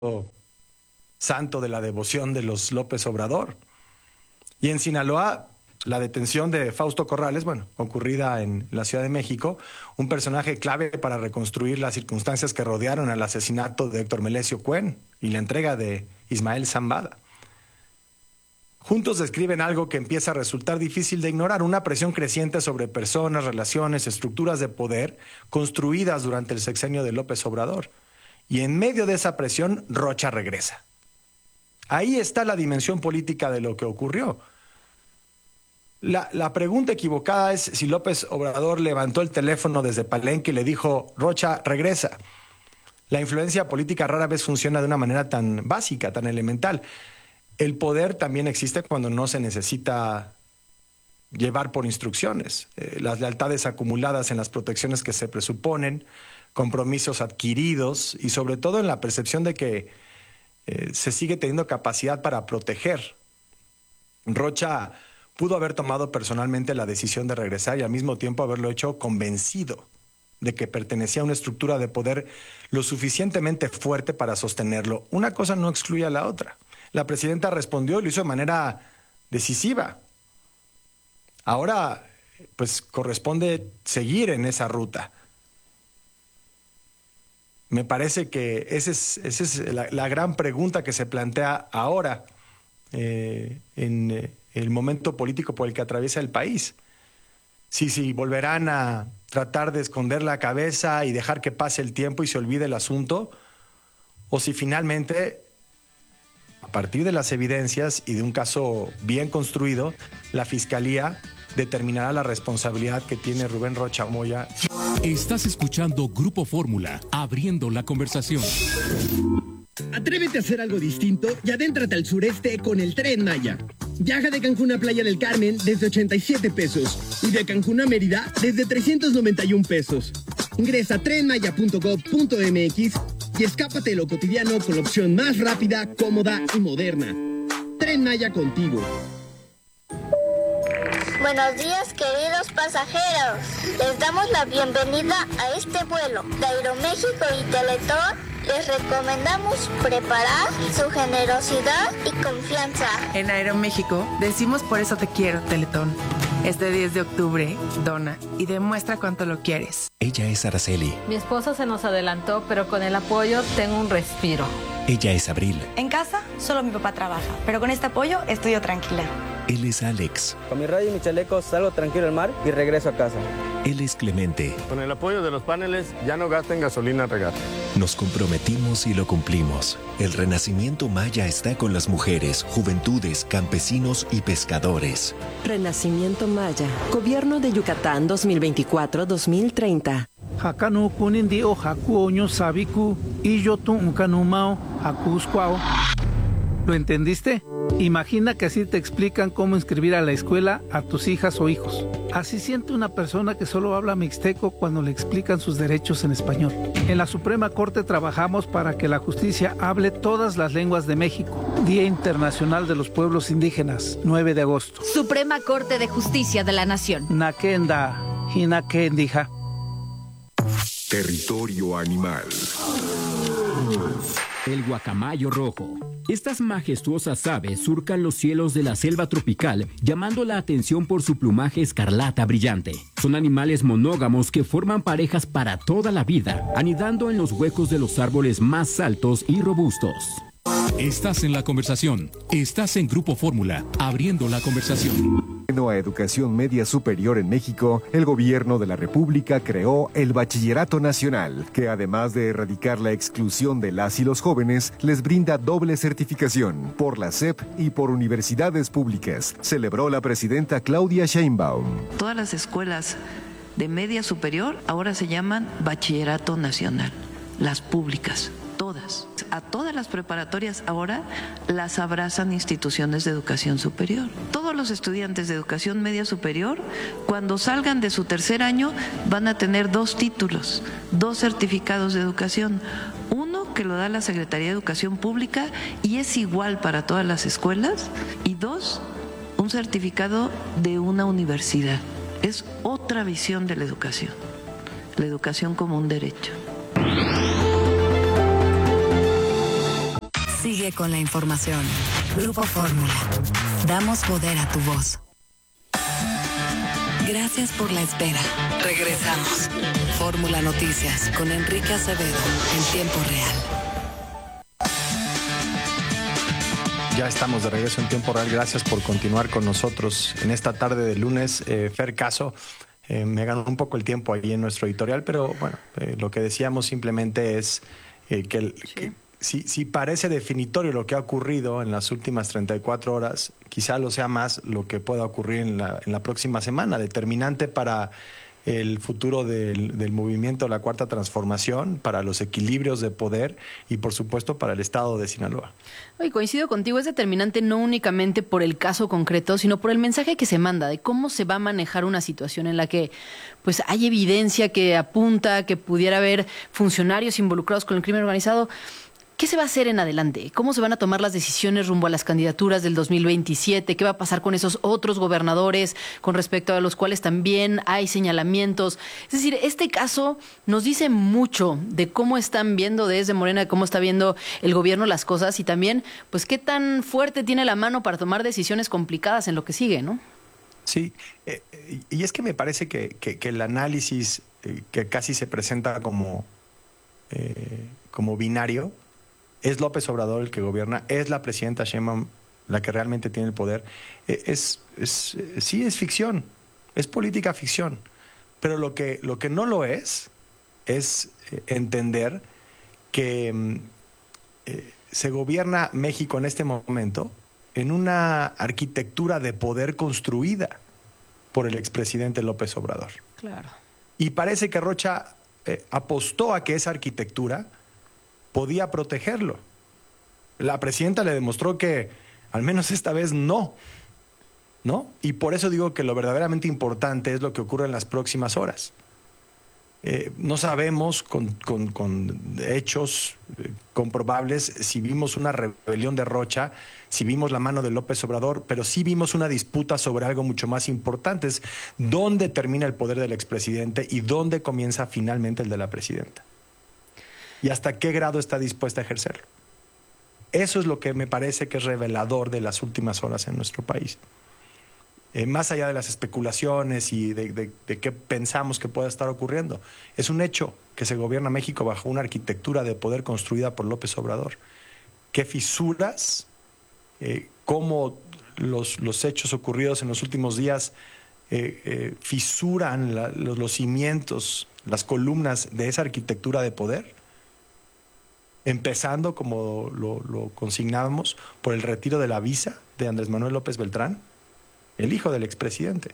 santo de la devoción de los López Obrador. Y en Sinaloa, la detención de Fausto Corrales, ocurrida en la Ciudad de México, un personaje clave para reconstruir las circunstancias que rodearon al asesinato de Héctor Melesio Cuen y la entrega de Ismael Zambada. Juntos describen algo que empieza a resultar difícil de ignorar, una presión creciente sobre personas, relaciones, estructuras de poder construidas durante el sexenio de López Obrador. Y en medio de esa presión, Rocha regresa. Ahí está la dimensión política de lo que ocurrió. La pregunta equivocada es si López Obrador levantó el teléfono desde Palenque y le dijo, Rocha, regresa. La influencia política rara vez funciona de una manera tan básica, tan elemental. El poder también existe cuando no se necesita llevar por instrucciones. Las lealtades acumuladas en las protecciones que se presuponen, compromisos adquiridos y sobre todo en la percepción de que se sigue teniendo capacidad para proteger. Rocha pudo haber tomado personalmente la decisión de regresar y al mismo tiempo haberlo hecho convencido de que pertenecía a una estructura de poder lo suficientemente fuerte para sostenerlo. Una cosa no excluye a la otra. La presidenta respondió y lo hizo de manera decisiva. Ahora, pues corresponde seguir en esa ruta. Me parece que esa es la gran pregunta que se plantea ahora en el momento político por el que atraviesa el país. Si volverán a tratar de esconder la cabeza y dejar que pase el tiempo y se olvide el asunto, o si finalmente, a partir de las evidencias y de un caso bien construido, la Fiscalía determinará la responsabilidad que tiene Rubén Rocha Moya. Estás escuchando Grupo Fórmula, abriendo la conversación. Atrévete a hacer algo distinto y adéntrate al sureste con el Tren Maya. Viaja de Cancún a Playa del Carmen desde 87 pesos y de Cancún a Mérida desde 391 pesos. Ingresa a trenmaya.gov.mx y escápate de lo cotidiano con la opción más rápida, cómoda y moderna. Tren Maya contigo. Buenos días, queridos pasajeros. Les damos la bienvenida a este vuelo de Aeroméxico y Teletón. Les recomendamos preparar su generosidad y confianza. En Aeroméxico decimos por eso te quiero, Teletón. Este 10 de octubre, dona y demuestra cuánto lo quieres. Ella es Araceli. Mi esposo se nos adelantó, pero con el apoyo tengo un respiro. Ella es Abril. En casa, solo mi papá trabaja, pero con este apoyo estoy yo tranquila. Él es Alex. Con mi radio y mi chaleco salgo tranquilo al mar y regreso a casa. Él es Clemente. Con el apoyo de los paneles ya no gasten gasolina regata. Nos comprometimos y lo cumplimos. El renacimiento maya está con las mujeres, juventudes, campesinos y pescadores. Renacimiento Maya. Gobierno de Yucatán 2024-2030. Hakanu kunindi o hakuoño sabiku y yo tu unkanumao hakuskwao. ¿Lo entendiste? Imagina que así te explican cómo inscribir a la escuela a tus hijas o hijos. Así siente una persona que solo habla mixteco cuando le explican sus derechos en español. En la Suprema Corte trabajamos para que la justicia hable todas las lenguas de México. Día Internacional de los Pueblos Indígenas, 9 de agosto. Suprema Corte de Justicia de la Nación. Nakenda, Hinakendija. Territorio animal. El guacamayo rojo. Estas majestuosas aves surcan los cielos de la selva tropical, llamando la atención por su plumaje escarlata brillante. Son animales monógamos que forman parejas para toda la vida, anidando en los huecos de los árboles más altos y robustos. Estás en la conversación. Estás en Grupo Fórmula, abriendo la conversación. A educación media superior en México, el gobierno de la República creó el Bachillerato Nacional, que además de erradicar la exclusión de las y los jóvenes, les brinda doble certificación por la SEP y por universidades públicas, celebró la presidenta Claudia Sheinbaum. Todas las escuelas de media superior ahora se llaman Bachillerato Nacional, las públicas. Todas. A todas las preparatorias ahora las abrazan instituciones de educación superior. Todos los estudiantes de educación media superior, cuando salgan de su tercer año, van a tener 2 títulos, 2 certificados de educación. Uno que lo da la Secretaría de Educación Pública y es igual para todas las escuelas. Y 2, un certificado de una universidad. Es otra visión de la educación como un derecho. Sigue con la información. Grupo Fórmula. Damos poder a tu voz. Gracias por la espera. Regresamos. Fórmula Noticias con Enrique Acevedo en tiempo real. Ya estamos de regreso en tiempo real. Gracias por continuar con nosotros en esta tarde de lunes. Fer Caso, me ganó un poco el tiempo ahí en nuestro editorial, pero bueno, lo que decíamos simplemente es que si parece definitorio lo que ha ocurrido en las últimas 34 horas, quizá lo sea más lo que pueda ocurrir en la próxima semana, determinante para el futuro del movimiento de la Cuarta Transformación, para los equilibrios de poder y, por supuesto, para el Estado de Sinaloa. Y coincido contigo, es determinante no únicamente por el caso concreto, sino por el mensaje que se manda de cómo se va a manejar una situación en la que pues hay evidencia que apunta que pudiera haber funcionarios involucrados con el crimen organizado. ¿Qué se va a hacer en adelante? ¿Cómo se van a tomar las decisiones rumbo a las candidaturas del 2027? ¿Qué va a pasar con esos otros gobernadores con respecto a los cuales también hay señalamientos? Es decir, este caso nos dice mucho de cómo están viendo desde Morena, de cómo está viendo el gobierno las cosas y también, pues, qué tan fuerte tiene la mano para tomar decisiones complicadas en lo que sigue, ¿no? Sí, y es que me parece que el análisis que casi se presenta como binario, es López Obrador el que gobierna, es la presidenta Sheinbaum la que realmente tiene el poder. Sí es ficción, es política ficción, pero lo que no lo es entender que se gobierna México en este momento en una arquitectura de poder construida por el expresidente López Obrador. Claro. Y parece que Rocha apostó a que esa arquitectura podía protegerlo. La presidenta le demostró que, al menos esta vez, no. Y por eso digo que lo verdaderamente importante es lo que ocurre en las próximas horas. No sabemos con hechos comprobables si vimos una rebelión de Rocha, si vimos la mano de López Obrador, pero sí vimos una disputa sobre algo mucho más importante, es dónde termina el poder del expresidente y dónde comienza finalmente el de la presidenta. Y hasta qué grado está dispuesta a ejercerlo. Eso es lo que me parece que es revelador de las últimas horas en nuestro país. Más allá de las especulaciones y de qué pensamos que pueda estar ocurriendo, es un hecho que se gobierna México bajo una arquitectura de poder construida por López Obrador. ¿Qué fisuras, cómo los hechos ocurridos en los últimos días fisuran los cimientos, las columnas de esa arquitectura de poder? Empezando, como lo consignábamos, por el retiro de la visa de Andrés Manuel López Beltrán, el hijo del expresidente.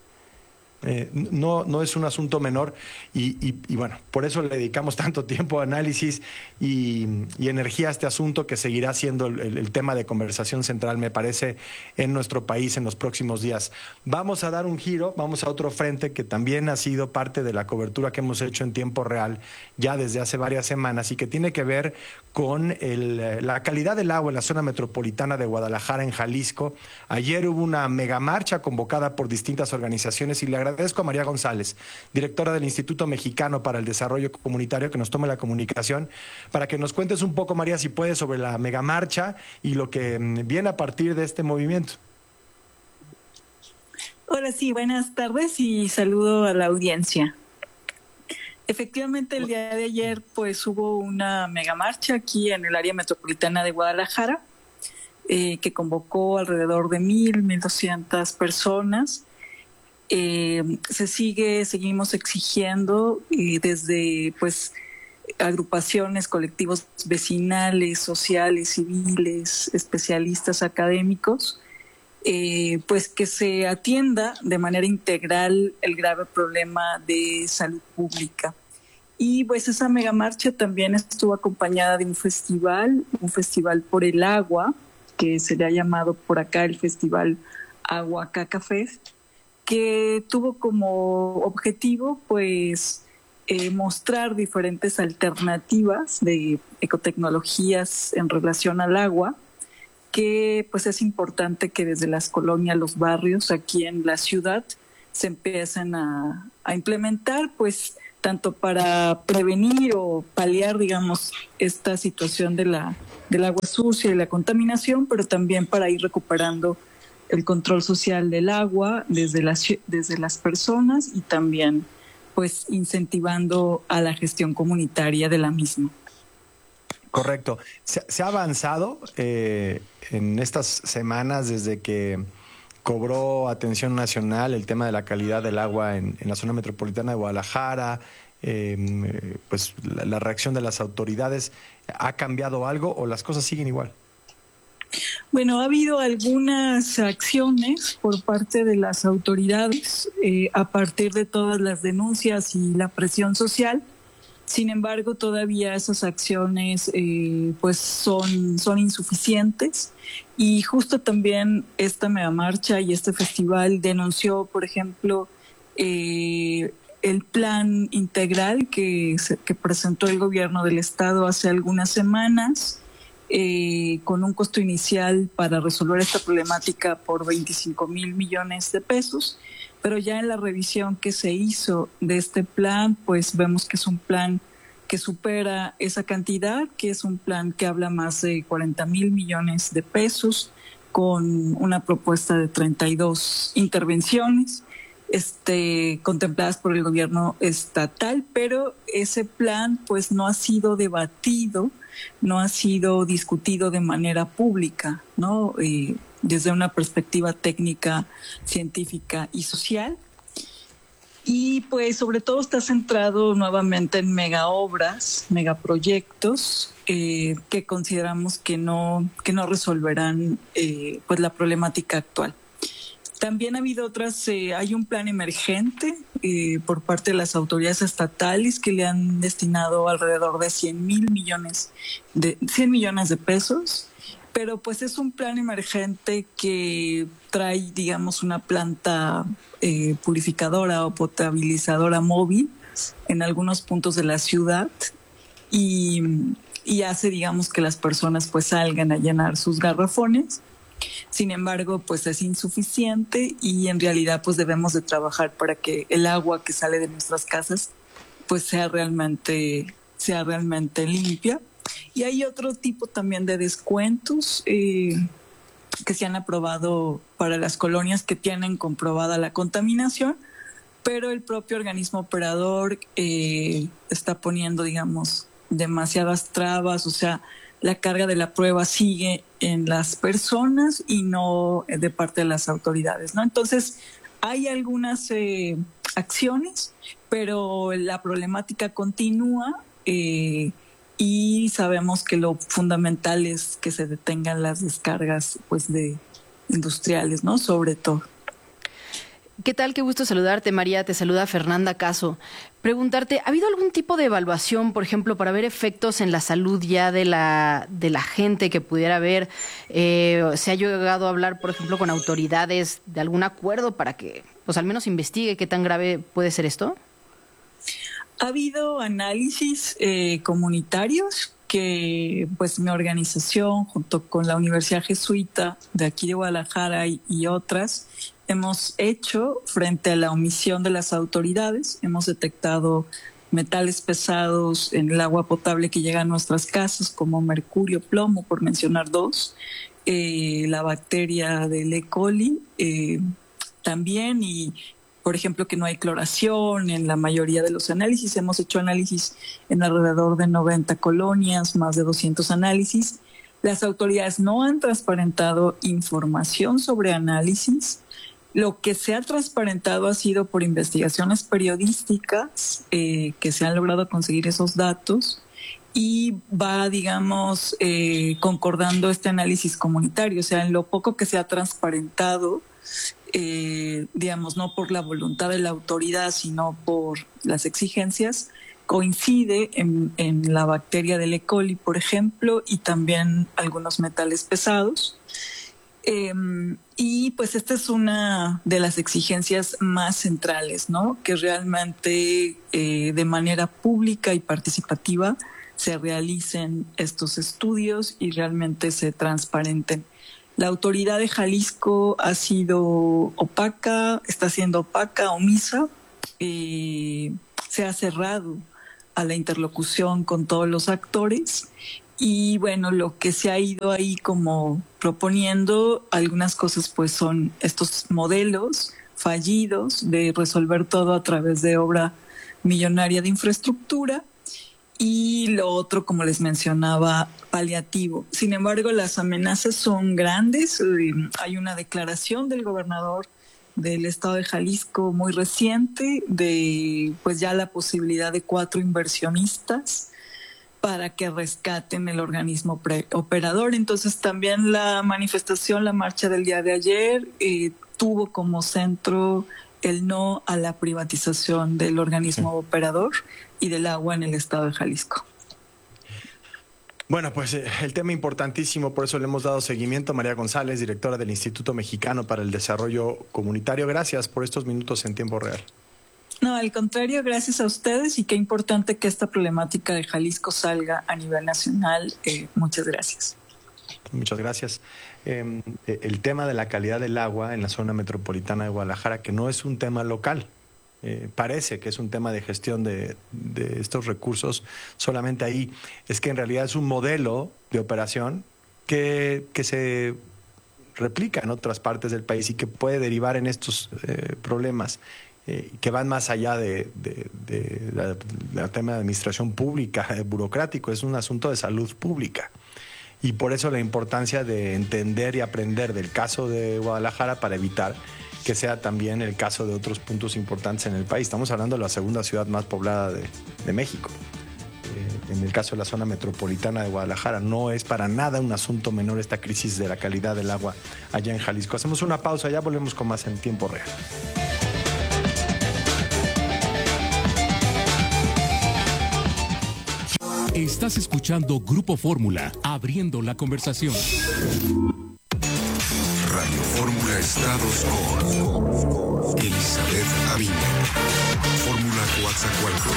No es un asunto menor y bueno, por eso le dedicamos tanto tiempo, análisis y energía a este asunto que seguirá siendo el tema de conversación central, me parece, en nuestro país en los próximos días. Vamos a dar un giro, vamos a otro frente que también ha sido parte de la cobertura que hemos hecho en tiempo real ya desde hace varias semanas y que tiene que ver con la calidad del agua en la zona metropolitana de Guadalajara, en Jalisco. Ayer hubo una megamarcha convocada por distintas organizaciones y le agradezco a María González, directora del Instituto Mexicano para el Desarrollo Comunitario, que nos tome la comunicación para que nos cuentes un poco, María, si puedes, sobre la megamarcha y lo que viene a partir de este movimiento. Hola, sí, buenas tardes y saludo a la audiencia. Efectivamente, el día de ayer pues hubo una megamarcha aquí en el área metropolitana de Guadalajara que convocó alrededor de 1,200 personas. Seguimos exigiendo desde pues agrupaciones, colectivos vecinales, sociales, civiles, especialistas académicos, pues que se atienda de manera integral el grave problema de salud pública. Y pues esa megamarcha también estuvo acompañada de un festival por el agua, que se le ha llamado por acá el Festival Agua Caca Fest, que tuvo como objetivo pues mostrar diferentes alternativas de ecotecnologías en relación al agua, que pues es importante que desde las colonias, los barrios aquí en la ciudad se empiecen a implementar pues tanto para prevenir o paliar, digamos, esta situación del agua sucia y la contaminación, pero también para ir recuperando el control social del agua desde las personas y también pues incentivando a la gestión comunitaria de la misma. Correcto. ¿Se ha avanzado en estas semanas desde que cobró atención nacional el tema de la calidad del agua en la zona metropolitana de Guadalajara? Pues la reacción de las autoridades, ¿ha cambiado algo o las cosas siguen igual? Bueno, ha habido algunas acciones por parte de las autoridades a partir de todas las denuncias y la presión social. Sin embargo, todavía esas acciones pues son insuficientes, y justo también esta mega marcha y este festival denunció, por ejemplo, el plan integral que presentó el gobierno del estado hace algunas semanas, con un costo inicial para resolver esta problemática por 25,000 millones de pesos, pero ya en la revisión que se hizo de este plan, pues vemos que es un plan que supera esa cantidad, que es un plan que habla más de 40,000 millones de pesos, con una propuesta de 32 intervenciones contempladas por el gobierno estatal, pero ese plan pues no ha sido debatido, no ha sido discutido de manera pública, ¿no? Desde una perspectiva técnica, científica y social. Y pues sobre todo está centrado nuevamente en megaobras, megaproyectos que consideramos que no resolverán pues la problemática actual. También ha habido otras, hay un plan emergente por parte de las autoridades estatales que le han destinado alrededor de 100 millones de pesos, pero pues es un plan emergente que trae, digamos, una planta purificadora o potabilizadora móvil en algunos puntos de la ciudad y hace, digamos, que las personas pues salgan a llenar sus garrafones. Sin embargo, pues es insuficiente y en realidad pues debemos de trabajar para que el agua que sale de nuestras casas pues sea realmente limpia. Y hay otro tipo también de descuentos que se han aprobado para las colonias que tienen comprobada la contaminación, pero el propio organismo operador está poniendo, digamos, demasiadas trabas, o sea, la carga de la prueba sigue en las personas y no de parte de las autoridades, ¿no? Entonces, hay algunas acciones, pero la problemática continúa y sabemos que lo fundamental es que se detengan las descargas pues de industriales, ¿no? Sobre todo. ¿Qué tal? Qué gusto saludarte, María. Te saluda Fernanda Caso. Preguntarte, ¿ha habido algún tipo de evaluación, por ejemplo, para ver efectos en la salud ya de la gente que pudiera haber? ¿Se ha llegado a hablar, por ejemplo, con autoridades de algún acuerdo para que, pues, al menos investigue qué tan grave puede ser esto? Ha habido análisis comunitarios que, pues, mi organización, junto con la Universidad Jesuita de aquí de Guadalajara y otras, hemos hecho frente a la omisión de las autoridades. Hemos detectado metales pesados en el agua potable que llega a nuestras casas, como mercurio, plomo, por mencionar dos. La bacteria del E. coli también, y por ejemplo que no hay cloración en la mayoría de los análisis. Hemos hecho análisis en alrededor de 90 colonias, más de 200 análisis. Las autoridades no han transparentado información sobre análisis. Lo que se ha transparentado ha sido por investigaciones periodísticas que se han logrado conseguir esos datos, y va, digamos, concordando este análisis comunitario. O sea, en lo poco que se ha transparentado, digamos, no por la voluntad de la autoridad, sino por las exigencias, coincide en la bacteria del E. coli, por ejemplo, y también algunos metales pesados. Y pues esta es una de las exigencias más centrales, ¿no? Que realmente de manera pública y participativa se realicen estos estudios y realmente se transparenten. La autoridad de Jalisco ha sido opaca, está siendo opaca, omisa. se ha cerrado a la interlocución con todos los actores. Y bueno, lo que se ha ido ahí como proponiendo, algunas cosas pues son estos modelos fallidos de resolver todo a través de obra millonaria de infraestructura, y lo otro, como les mencionaba, paliativo. Sin embargo, las amenazas son grandes. Hay una declaración del gobernador del estado de Jalisco muy reciente de pues ya la posibilidad de 4 inversionistas para que rescaten el organismo operador. Entonces también la manifestación, la marcha del día de ayer, tuvo como centro el no a la privatización del organismo operador y del agua en el estado de Jalisco. Bueno, pues el tema importantísimo, por eso le hemos dado seguimiento. María González, directora del Instituto Mexicano para el Desarrollo Comunitario. Gracias por estos minutos en tiempo real. No, al contrario, gracias a ustedes, y qué importante que esta problemática de Jalisco salga a nivel nacional. Muchas gracias. Muchas gracias. El tema de la calidad del agua en la zona metropolitana de Guadalajara, que no es un tema local, parece que es un tema de gestión de estos recursos solamente ahí, es que en realidad es un modelo de operación que se replica en otras partes del país y que puede derivar en estos problemas que van más allá de la tema de administración pública, burocrático. Es un asunto de salud pública. Y por eso la importancia de entender y aprender del caso de Guadalajara para evitar que sea también el caso de otros puntos importantes en el país. Estamos hablando de la segunda ciudad más poblada de México. En el caso de la zona metropolitana de Guadalajara, no es para nada un asunto menor esta crisis de la calidad del agua allá en Jalisco. Hacemos una pausa, ya volvemos con más en tiempo real. Estás escuchando Grupo Fórmula, abriendo la conversación. Radio Fórmula Estados con Elizabeth Aviña. Fórmula Coatzacoalcos.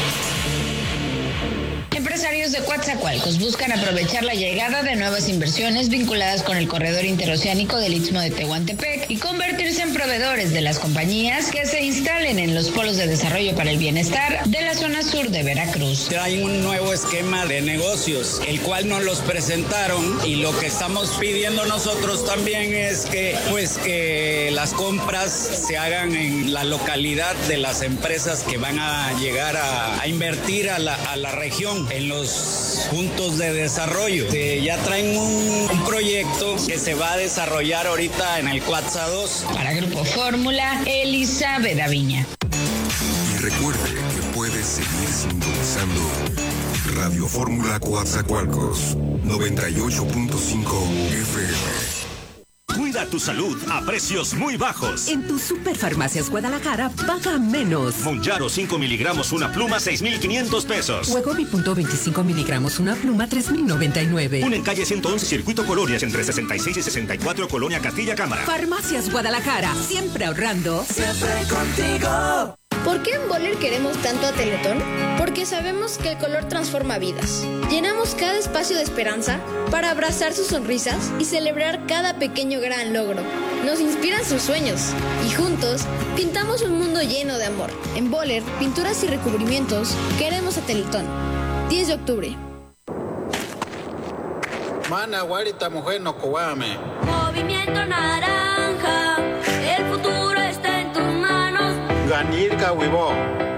Empresarios de Coatzacoalcos buscan aprovechar la llegada de nuevas inversiones vinculadas con el corredor interoceánico del Istmo de Tehuantepec y convertirse en proveedores de las compañías que se instalen en los polos de desarrollo para el bienestar de la zona sur de Veracruz. Hay un nuevo esquema de negocios, el cual nos los presentaron, y lo que estamos pidiendo nosotros también es que las compras se hagan en la localidad de las empresas que van a llegar a invertir a la región, en los puntos de desarrollo. Ya traen un proyecto que se va a desarrollar ahorita en el Cuatza 2. Para Grupo Fórmula, Elizabeth Aviña. Y recuerde que puedes seguir sintonizando Radio Fórmula Coatzacoalcos 98.5 FM. Cuida tu salud a precios muy bajos. En tu Superfarmacias Guadalajara, paga menos. Monjaro 5 miligramos una pluma, 6,500 pesos. Wegovy punto 25 miligramos una pluma, 3,099. Una en calle 111, Circuito Colonias, entre 66 y 64, Colonia Castilla Cámara. Farmacias Guadalajara, siempre ahorrando. Siempre contigo. ¿Por qué en Boller queremos tanto a Teletón? Porque sabemos que el color transforma vidas. Llenamos cada espacio de esperanza para abrazar sus sonrisas y celebrar cada pequeño gran logro. Nos inspiran sus sueños y juntos pintamos un mundo lleno de amor. En Boller, pinturas y recubrimientos, queremos a Teletón. 10 de octubre. Mana, guarita, mujer, no coame. Movimiento Naranja, el futuro está en tus manos. Ganirka, huivo.